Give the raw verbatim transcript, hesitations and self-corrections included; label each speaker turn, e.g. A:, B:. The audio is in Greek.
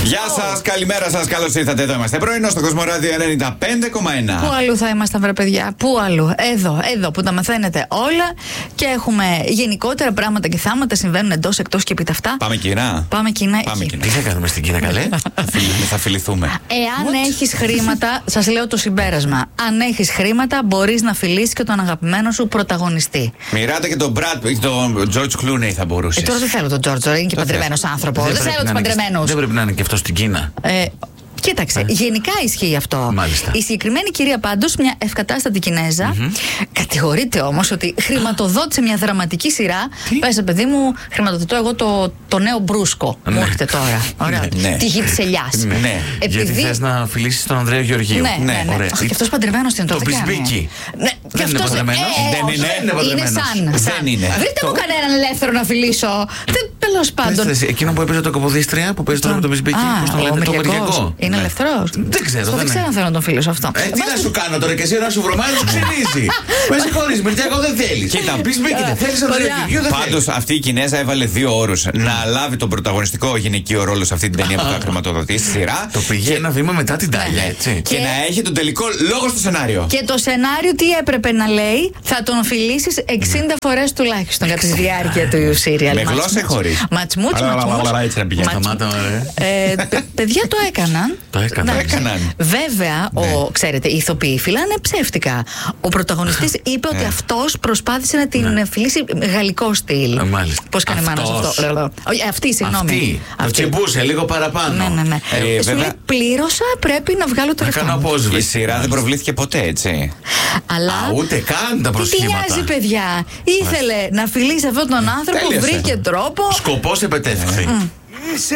A: Γεια σας, καλημέρα σας, καλώς ήρθατε. Εδώ είμαστε. Πρωινό στο Κοσμοράδιο ενενήντα πέντε κόμμα ένα.
B: Πού αλλού θα ήμασταν, βρε παιδιά, πού αλλού. Εδώ, εδώ που τα μαθαίνετε όλα και έχουμε γενικότερα πράγματα και θάματα συμβαίνουν εντός, εκτός και επί τα αυτά.
A: Πάμε Κίνα.
B: Πάμε Κίνα.
A: Πάμε
B: εκεί.
A: Κίνα.
C: Τι θα κάνουμε στην Κίνα, καλέ?
A: Θα φιληθούμε.
B: Εάν έχεις χρήματα, σας λέω το συμπέρασμα. Αν έχεις χρήματα, μπορείς να φιλήσεις και τον αγαπημένο σου πρωταγωνιστή.
A: Μοιράτε και τον Brad, τον George Clooney θα μπορούσε.
B: Ε, τώρα δεν θέλω τον Τζόρτζο, είναι και παντρεμένος άνθρωπο. Δεν, θέλω τους παντρεμένους.
C: Δεν πρέπει να είναι και αυτό στην Κίνα.
B: Ε, Κοίταξε, ε. γενικά ισχύει αυτό.
C: Μάλιστα.
B: Η συγκεκριμένη κυρία πάντως, μια ευκατάστατη Κινέζα, mm-hmm. κατηγορείται όμως ότι χρηματοδότησε μια δραματική σειρά. Πες, παιδί μου, χρηματοδοτώ εγώ το, το νέο Μπρούσκο.
C: Ναι.
B: Μου έρχεται τώρα. Ωραία.
A: Ναι.
B: Τη γη της ελιάς.
A: Ναι. Ναι.
B: Επειδή...
C: Γιατί θες να φιλήσεις τον Ανδρέα Γεωργίου.
B: Ναι, ναι, ναι.
C: Ωραία.
B: Αχ, και αυτός παντρεμένος είναι
C: το
B: τώρα.
C: Το Μπισμπίκι.
B: Ναι,
C: δεν είναι παντρεμένος.
B: Ε,
A: δεν είναι.
B: είναι, είναι σαν.
A: Δεν είναι.
B: Βρείτε μου κανέναν ελεύθερο να φιλήσω. Τέλος πάντων.
C: Εκείνο που έπαιζε το κοποδίστρια, που παίζει τώρα με τον Μπισμπίκι. Πώς τον λένε, το μεριακό.
B: Είναι ελευθερός.
C: Δεν ξέρω.
B: Δεν ξέρω αν θέλω να τον φίλω αυτό.
C: Ε, τι να σου κάνω τώρα και εσύ να σου βρωμάει να σου ξυνίζει. Με συγχωρείς, Μερτιακό δεν θέλεις.
A: Κοίτα,
C: Μπισμπίκι δεν θέλεις, Ανδρέα Γεωργίου δεν θέλεις.
A: πάντως αυτή η Κινέζα έβαλε δύο όρους. Να λάβει τον πρωταγωνιστικό γυναικείο ρόλο σε αυτή την ταινία που θα χρηματοδοτήσει σειρά.
C: Το πήγε ένα βήμα μετά την τάλια, έτσι.
A: Και να έχει τον τελικό λόγο στο σενάριο.
B: Και το σενάριο τι έπρεπε να λέει, θα τον φιλήσεις εξήντα φορές τουλάχιστον κατά τη διάρκεια του σύριαλ.
A: Με γλώσσα ή χωρίς?
B: Ματσμούτς, ματσμούτς. Παιδιά το έκαναν.
C: Το έκαναν.
B: Βέβαια, ο, ξέρετε, οι ηθοποιοί φυλάνε ψεύτικα. Ο πρωταγωνιστής είπε ότι αυτός προσπάθησε να την φιλήσει γαλλικό στυλ. Πώς κάνει μάνα αυτό? Αυτή, συγγνώμη.
C: Το τσιμπούσε λίγο παραπάνω.
B: Ναι, ναι, ναι. Σου λέει, πλήρωσα, πρέπει να βγάλω το λεφτά.
A: Η σειρά δεν προβλήθηκε ποτέ, έτσι.
B: Αλλά.
C: Α, ούτε καν τα προσχήματα.
B: Τι νοιάζει, παιδιά. Ήθελε να φιλήσει αυτόν τον άνθρωπο, βρήκε τρόπο.
C: Σκοπός επετεύχθη.